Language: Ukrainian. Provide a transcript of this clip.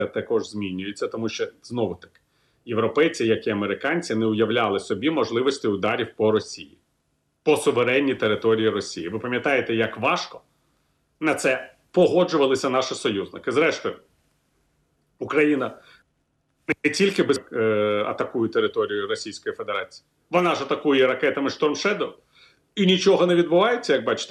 також змінюється, тому що, знову-таки, європейці, як і американці, не уявляли собі можливості ударів по Росії, по суверенній території Росії. Ви пам'ятаєте, як важко на це погоджувалися наші союзники. Зрештою, Україна не тільки атакує територію Російської Федерації, вона ж атакує ракетами Storm Shadow, і нічого не відбувається, як бачите.